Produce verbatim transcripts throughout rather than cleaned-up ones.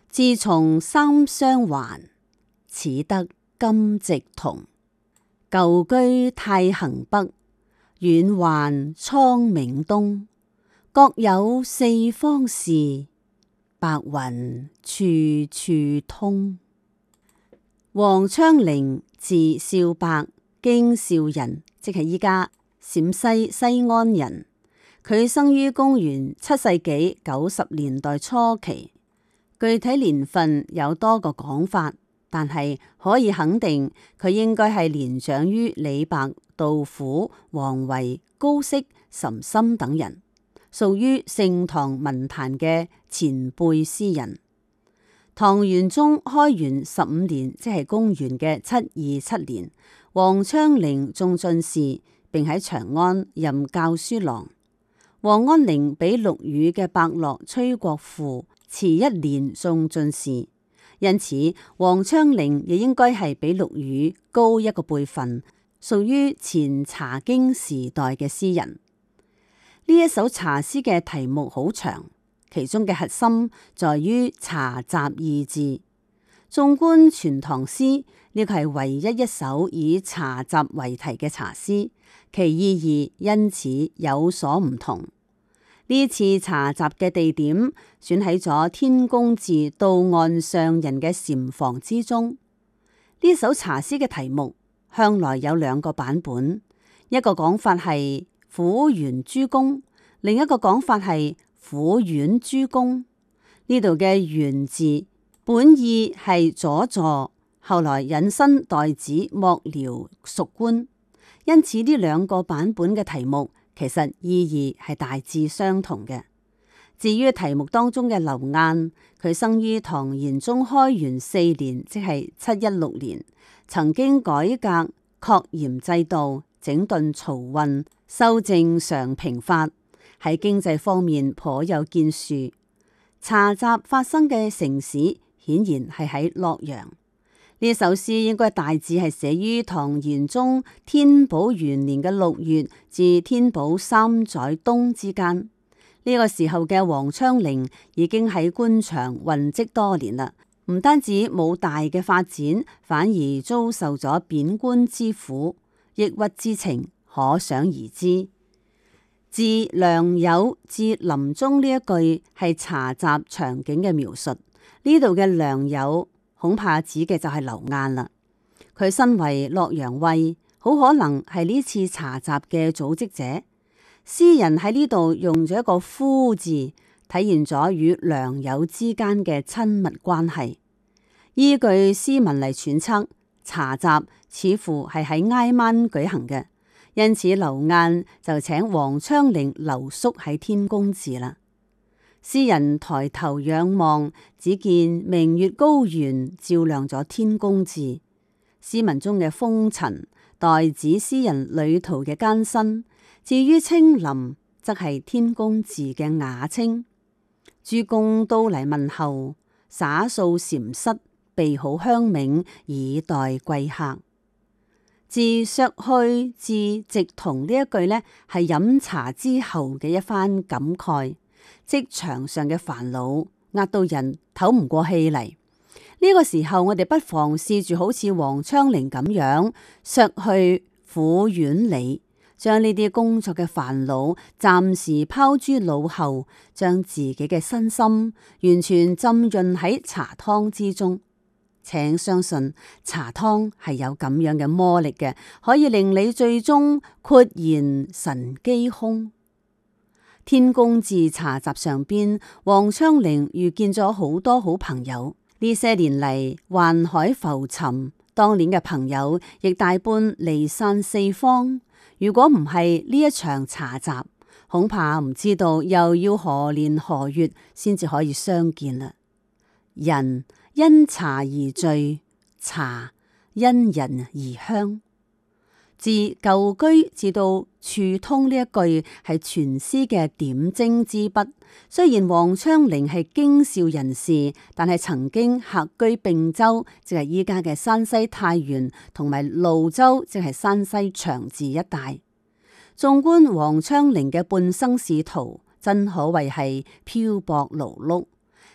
自從三相還，始得今夕同。舊居太行北，遠還蒼冥東。各有四方事，白雲處處通。王昌齡字少伯，京兆人，即係依家陝西西安人。佢生於公元七世紀九十年代初期，具體年份有多個講法，但係可以肯定佢應該係年長於李白、杜甫、王維、高適、岑參等人，屬於盛唐文壇嘅前輩詩人。唐玄宗開元十五年，即係公元嘅七二七年，王昌齡中進士，並喺長安任校書郎。王安齡比陸羽嘅伯樂崔國富遲一年中進士，因此王昌齡亦應該係比陸羽高一個輩分，屬於前茶經時代嘅詩人。呢一首茶詩嘅題目好長，其中嘅核心在於茶雜二字。縱觀全唐詩，呢個係唯一一首以茶雜為題嘅茶詩，其意義因此有所唔同。呢次茶雜嘅地點選喺咗天宮寺道岸上人嘅禪房之中。呢首茶詩嘅題目向來有兩個版本，一個講法係府園諸公，另一個講法係府院諸公。呢度嘅園字本意係佐助，後來引申代指幕僚屬官，因此呢兩個版本嘅題目其實意義係大致相同嘅。至於題目當中嘅劉晏，佢生於唐玄宗開元四年，即係七一六年，曾經改革徛鹽制度，整頓漕運，修正常平法，喺經濟方面頗有建樹。茶雜發生嘅城市顯然係喺洛陽。呢首詩應該大致係寫於唐玄宗天寶元年嘅六月至天寶三載冬之間。呢、這個時候嘅王昌齡已經喺官場混跡多年啦，唔單止冇大嘅發展，反而遭受咗貶官之苦，抑鬱之情可想而知。自良友至臨終呢一句係茶雜場景嘅描述，呢度嘅良友恐怕指嘅就係劉晏啦。佢身為洛陽尉，好可能係呢次茶雜嘅組織者。詩人喺呢度用咗一個夫字，體現咗與良友之間嘅親密關係。依據詩文嚟揣測，茶雜似乎係喺挨晚舉行嘅，因此劉晏就請王昌齡留宿喺天宮寺啦。詩人抬頭仰望，只見明月高懸，照亮咗天宮寺。詩文中嘅風塵代指詩人旅途嘅艱辛，至於清林則係天宮寺嘅雅稱。諸公都嚟問候，灑掃禪室，備好香茗，以待貴客。自削去至夕同呢一句呢，係飲茶之後嘅一番感慨。職場上嘅煩惱壓到人唞唔過氣嚟，呢、這個時候我哋不妨試住好似王昌齡咁樣削去府院里，將呢啲工作嘅煩惱暫時拋諸腦後，將自己嘅身心完全浸潤喺茶湯之中。請相信茶湯係有咁樣嘅魔力嘅，可以令你最終豁然神機空。天宮寺茶雜上邊，王昌齡遇見咗好多好朋友。呢些年嚟宦海浮沉，當年嘅朋友亦大半離散四方。如果唔係呢一場茶雜，恐怕唔知道又要何年何月先至可以相見啦。人因茶而聚，茶因人而香。自舊居至到處通呢一句係全詩嘅點睛之筆。雖然王昌齡係京兆人士，但係曾經客居并州，即係依家嘅山西太原，同埋廬州，即係山西長治一帶。縱觀王昌齡嘅半生仕途，真可謂係漂泊勞碌。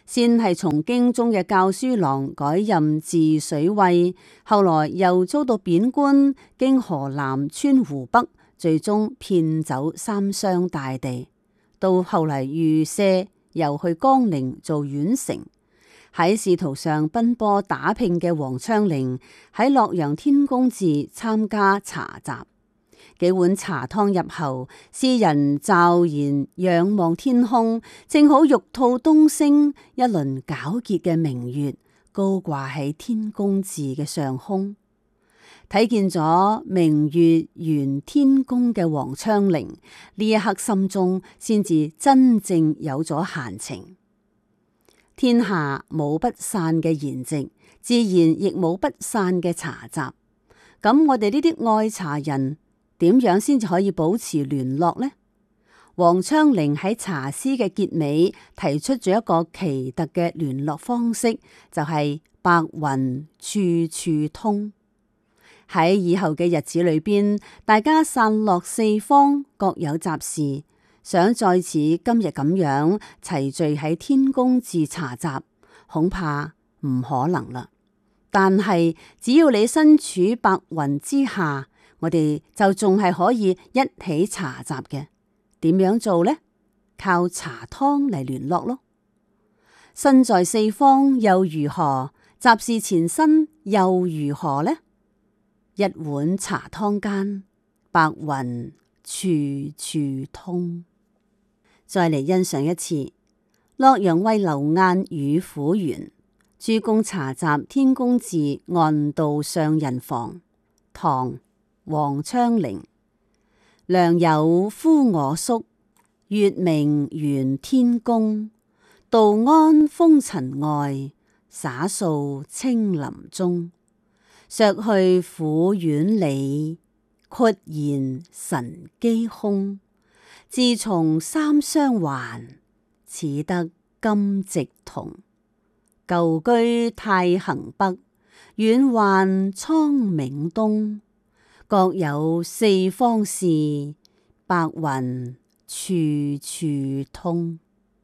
先係從京中嘅校書郎改任治水尉，後來又遭到貶官，經河南川湖北，最終遍走三湘大地。到後嚟遇赦，又去江寧做縣丞。喺仕途上奔波打拼嘅王昌齡喺洛陽天宮寺參加茶集。幾碗茶湯入喉，詩人驟然仰望天空，正好玉兔東升，一輪皎潔嘅明月高掛喺天宮寺嘅上空。睇見咗明月圓天宮嘅王昌齡，呢一刻心中先至真正有咗閒情。天下冇不散嘅筵席，自然亦冇不散嘅茶集。咁我哋呢啲愛茶人，點樣先至可以保持聯絡呢？王昌齡喺茶詩嘅結尾提出咗一個奇特嘅聯絡方式，就係白雲處處通。喺以後嘅日子裏邊，大家散落四方，各有雜事，想再似今日咁樣齊聚喺天宮寺茶集，恐怕唔可能啦。但係只要你身處白雲之下，我哋就仲係可以一起茶集嘅。點樣做呢？靠茶湯嚟聯絡咯。身在四方又如何？雜事纏身又如何呢？一碗茶湯間，白雲處處通。再嚟欣賞一次洛陽尉劉晏與府園，諸公茶集天宮寺案道上人房。唐王昌齡。良友呼我宿，月明圓天宮。道安風塵外，灑掃青林中。削去府院里，豁然神機空。自從三湘還，始得今夕同。舊居太行北，遠還蒼冥東。各有四方事，白雲處處通。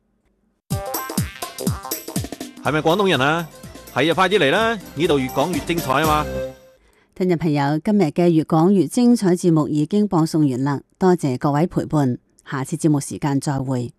係咪廣東人啊？係啊，快啲嚟啦！呢度越講越精彩啊嘛！ 聽眾朋友，今日嘅越講越精彩節目已經播送完啦，多謝各位陪伴，下次節目時間再會。